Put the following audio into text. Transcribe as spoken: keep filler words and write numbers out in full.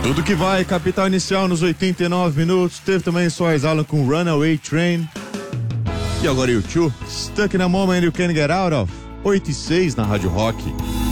Tudo que vai, Capital Inicial nos oitenta e nove minutos. Teve também Soares Alan com Runaway Train. E agora U dois, Stuck in a Moment You Can't Get Out Of. oito e seis na Rádio Rock.